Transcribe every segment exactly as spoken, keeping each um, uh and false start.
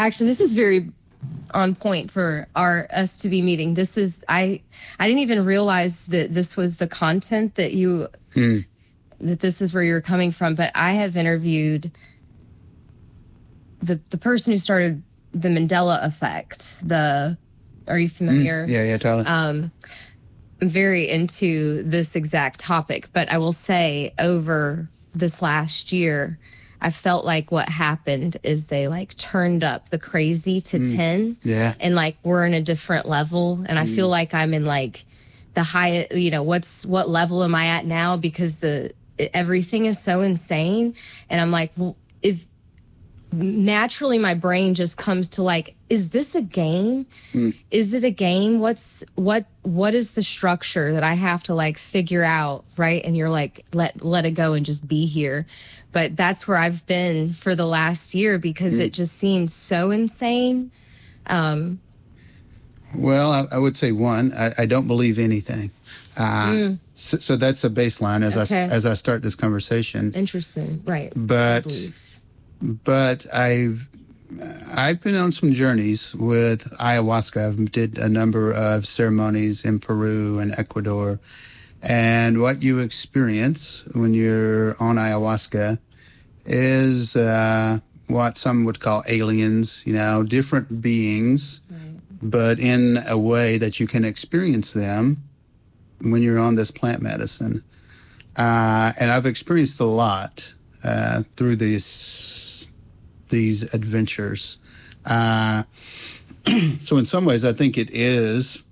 Actually, this is very on point for our us to be meeting. This is I I didn't even realize that this was the content that you hmm. that this is where you're coming from. But I have interviewed the the person who started the Mandela effect. The are you familiar? Mm, yeah, yeah, totally. Um, I'm very into this exact topic, but I will say over this last year, I felt like what happened is they like turned up the crazy to mm, ten. Yeah. And like we're in a different level. And I mm. feel like I'm in like the high, you know, what's what level am I at now? Because the everything is so insane. And I'm like, well, if naturally my brain just comes to like, is this a game? Mm. Is it a game? What's what what is the structure that I have to like figure out, right? And you're like, let let it go and just be here. But that's where I've been for the last year because mm. it just seemed so insane. Um, well, I, I would say one, I, I don't believe anything. Uh, mm. so, so that's a baseline as okay. I as I start this conversation. Interesting, right? But but I've I've been on some journeys with ayahuasca. I did a number of ceremonies in Peru and Ecuador. And what you experience when you're on ayahuasca is uh, what some would call aliens, you know, different beings, right. but in a way that you can experience them when you're on this plant medicine. Uh, and I've experienced a lot uh, through these, these adventures. Uh, so in some ways, I think it is...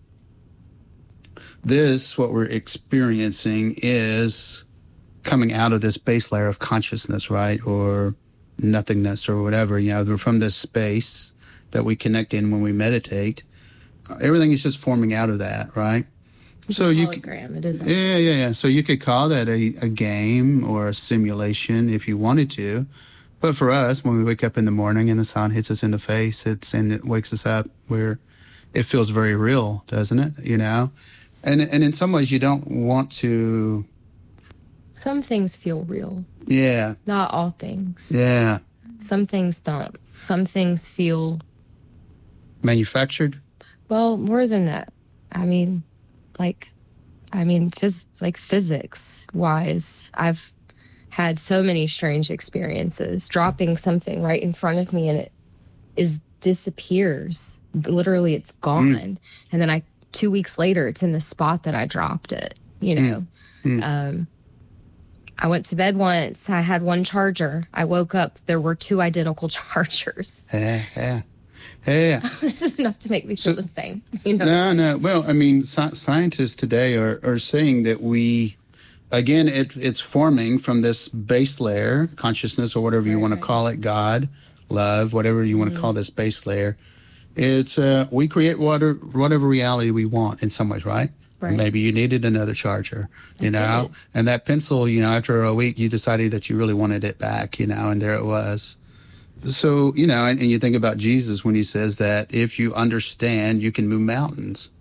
This, what we're experiencing, is coming out of this base layer of consciousness, right? Or nothingness or whatever. You know, we're from this space that we connect in when we meditate. Everything is just forming out of that, right? It's so a you hologram, it isn't. Yeah, yeah, yeah. So you could call that a, a game or a simulation if you wanted to. But for us, when we wake up in the morning and the sun hits us in the face, it's and it wakes us up, where it feels very real, doesn't it? You know? And and in some ways, you don't want to... Some things feel real. Yeah. Not all things. Yeah. Some things don't. Some things feel... Manufactured? Well, more than that. I mean, like, I mean, just like physics-wise, I've had so many strange experiences. Dropping something right in front of me and it is disappears. Literally, it's gone. Mm. And then I... Two weeks later, it's in the spot that I dropped it, you know. Mm. Mm. Um, I went to bed once. I had one charger. I woke up. There were two identical chargers. Yeah, yeah, yeah. This is enough to make me feel so, insane. You know? No, no. Well, I mean, sci- scientists today are, are saying that we, again, it, it's forming from this base layer, consciousness or whatever you right. want to call it, God, love, whatever you want to mm. call this base layer. It's uh, we create whatever, whatever reality we want in some ways, right? Right. Maybe you needed another charger, you I know, did. And that pencil, you know, after a week, you decided that you really wanted it back, you know, and there it was. So, you know, and, and you think about Jesus when he says that if you understand, you can move mountains.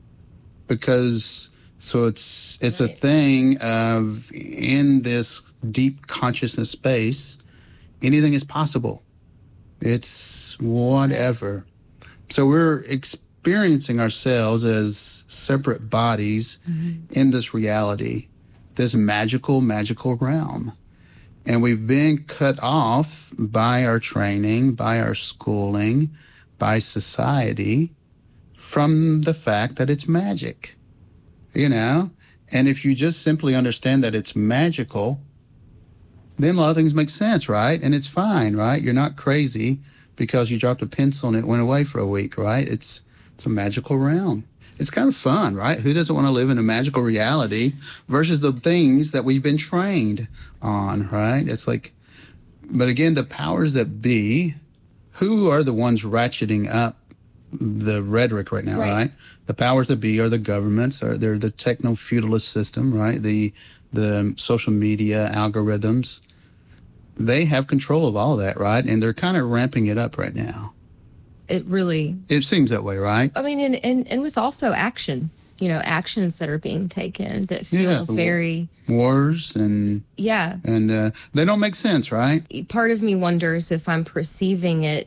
Because, so it's it's right. a thing of in this deep consciousness space, anything is possible. It's whatever. So we're experiencing ourselves as separate bodies mm-hmm. in this reality, this magical, magical realm. And we've been cut off by our training, by our schooling, by society from the fact that it's magic, you know? And if you just simply understand that it's magical, then a lot of things make sense, right? And it's fine, right? You're not crazy because you dropped a pencil and it went away for a week, right? It's it's a magical realm. It's kind of fun, right? Who doesn't want to live in a magical reality versus the things that we've been trained on, right? It's like, but again, the powers that be, who are the ones ratcheting up the rhetoric right now, right? right? The powers that be are the governments, or they're the techno-feudalist system, right? The the social media algorithms. They have control of all of that, right? And they're kind of ramping it up right now. It really... It seems that way, right? I mean, and, and, and with also action, you know, actions that are being taken that feel yeah, very... Wars and... Yeah. And uh, they don't make sense, right? Part of me wonders if I'm perceiving it